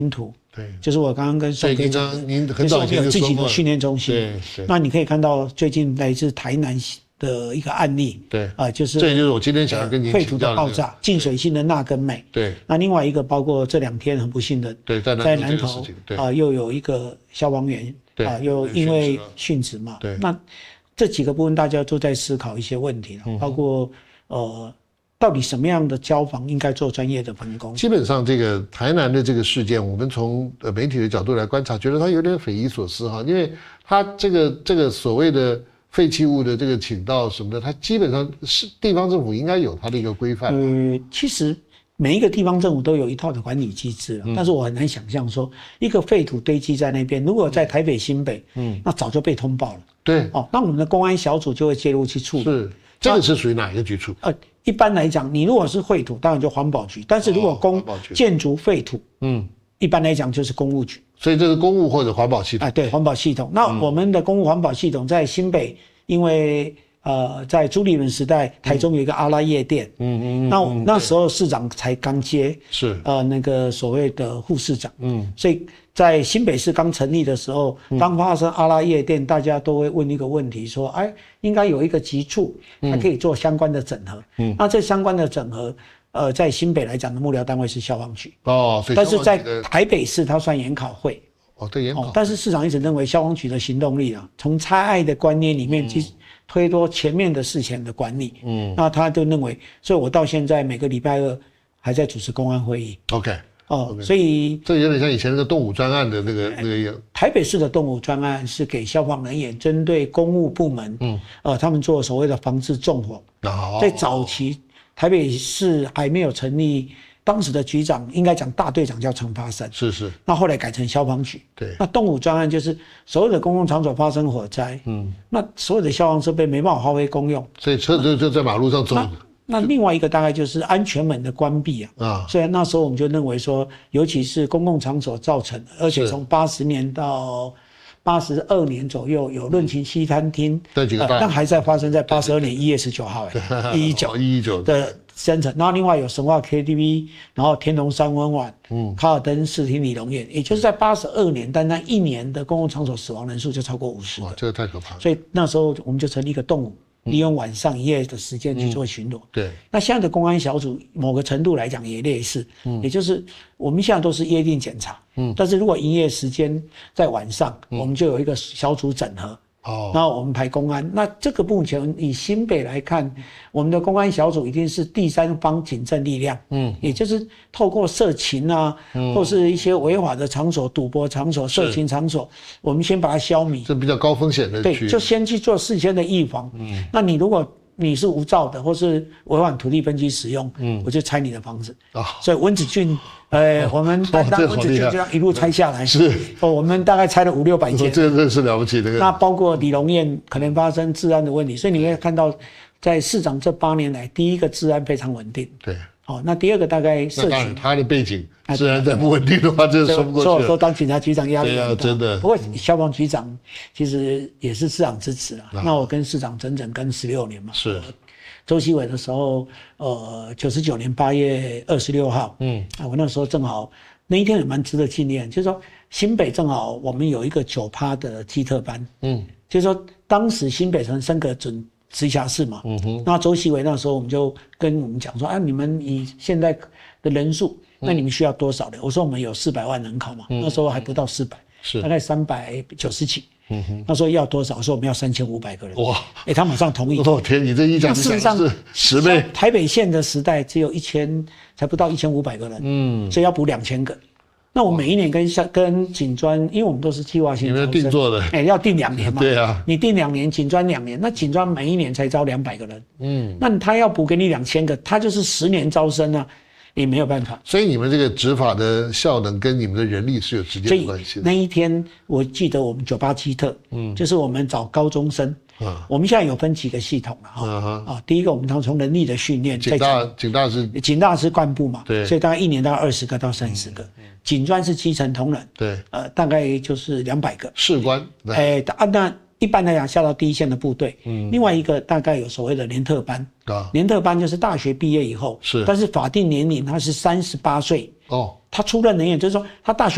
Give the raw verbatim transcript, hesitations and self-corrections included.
图， 对， 就是我刚刚跟宋哥讲的， 您很早以前就有自己说过的训练中心。 对对。 那你可以看到最近来自台南的一个案例， 对啊、 呃，就是这也就是我今天想要跟您废土请教的爆炸，进水性的钠跟镁。 对。 那另外一个包括这两天很不幸的， 对，在在南投啊、呃、又有一个消防员啊、呃、又因为殉职嘛。 对。 那这几个部分大家都在思考一些问题了，嗯、包括呃。到底什么样的交防应该做专业的分工？ 基本上，这个台南的这个事件，我们从呃媒体的角度来观察，觉得它有点匪夷所思哈，因为它这个这个所谓的废弃物的这个倾倒什么的，它基本上是地方政府应该有它的一个规范。 呃，其实每一个地方政府都有一套的管理机制、嗯、但是我很难想象说一个废土堆积在那边，如果在台北新北，嗯，那早就被通报了。 对， 哦，那我们的公安小组就会介入去处理。 是，这个是属于哪一个局处？ 呃。一般来讲，你如果是废土，当然就环保局；但是如果公、哦、建筑废土，嗯，一般来讲就是公务局。 所以这是公务或者环保系统。 啊，对，环保系统。那我们的公务环保系统在新北，因为呃，在朱立伦时代，台中有一个阿拉夜店，嗯嗯嗯，那嗯那时候市长才刚接，是呃那个所谓的副市长，嗯，所以在新北市刚成立的时候，当发生阿拉夜店，大家都会问一个问题，说，哎，应该有一个局处，它可以做相关的整合，嗯，那这相关的整合，呃，在新北来讲的幕僚单位是消防局，哦，所以但是在台北市它算研考会。 哦，对研考、哦， 但是市长一直认为消防局的行动力啊，从拆爱的观念里面去推脱前面的事前的管理，嗯，那他就认为，所以我到现在每个礼拜二还在主持公安会议。 OK， 哦， okay. 所以这有点像以前那个动武专案的那个那个样。 台北市的动武专案是给消防人员针对公务部门，嗯，呃，他们做所谓的防治纵火。哦，在早期台北市还没有成立。当时的局长应该讲大队长叫陈发生， 是是。 那后来改成消防局。对。那动武专案就是所有的公共场所发生火灾，嗯，那所有的消防设备没办法发挥功用， 所以车就就在马路上走。 那, 那另外一个大概就是安全门的关闭啊，啊，所以那时候我们就认为说，尤其是公共场所造成，而且从八十年到八十二年左右有论勤西餐厅， 这几个大， 但还在发生在八十二年一月十九号，哎，一一九一一九的。生成，然后另外有神话 K T V， 然后天龙三温碗，嗯，卡尔登视听理容院，也就是在八十二年，但那一年的公共场所死亡人数就超过五十。 哇，这个太可怕了。 所以那时候我们就成立一个动武，利用晚上一夜的时间去做巡逻。嗯、 对。 那现在的公安小组，某个程度来讲也类似，嗯，也就是我们现在都是约定检查，嗯，但是如果营业时间在晚上，嗯、我们就有一个小组整合。哦，那我们排公安，那这个目前以新北来看，我们的公安小组一定是第三方警政力量，嗯，也就是透过色情啊，嗯，或是一些违法的场所、赌博场所、色情场所，我们先把它消弭， 这比较高风险的区域， 对，就先去做事先的预防。嗯，那你如果你是无照的，或是违反土地分区使用，嗯，我就拆你的房子。啊、哦，所以温子俊。呃、哦，我们单单温子俊就这样一路拆下来，是哦，我们大概拆了五六百间， 这真是了不起的。 那包括理容院可能发生治安的问题，所以你会看到，在市长这八年来，第一个治安非常稳定。对，哦，那第二个大概社群， 他的背景治安再不稳定的话，这说不过去。 所以我说当警察局长压力很大， 对啊，真的。 不过消防局长其实也是市长支持啊。那我跟市长整整跟十六年嘛。是。周锡伟的时候，呃，九十九年八月二十六号，嗯，啊，我那时候正好那一天也蛮值得纪念，就是说新北正好我们有一个九趴的基特班，嗯，就是说当时新北城升格准直辖市嘛，嗯哼，那周锡伟那时候我们就跟我们讲说，啊，你们以现在的人数，那你们需要多少人？我说我们有四百万人口嘛，嗯、那时候还不到四百，是大概三百九十几。嗯哼，他说要多少？我说我们要三千五百个人。哇，哎、欸，他马上同意。 我、哦、天，你这一讲， 事实上是十倍。 台北县的时代只有一千，才不到一千五百个人。嗯，所以要补两千个。那我每一年跟跟警专，因为我们都是计划性， 你们定做的， 哎、欸，要定两年嘛。 对啊， 你定两年，警专两年，那警专每一年才招两百个人。嗯，那他要补给你两千个，他就是十年招生啊。也没有办法， 所以你们这个执法的效能跟你们的人力是有直接的关系的。 那一天我记得我们九八基特，嗯，就是我们找高中生，啊，我们现在有分几个系统了哈，啊, 啊，第一个我们从从人力的训练， 警大警大是警大是干部嘛， 对， 所以大概一年大概二十个到三十个，嗯、警专是基层同仁， 对， 呃，大概就是两百个士官， 哎，按那。一般来讲，下到第一线的部队，嗯，另外一个大概有所谓的联特班，啊，联特班就是大学毕业以后，是，但是法定年龄他是三十八岁，哦，他出任人员，就是说他大学。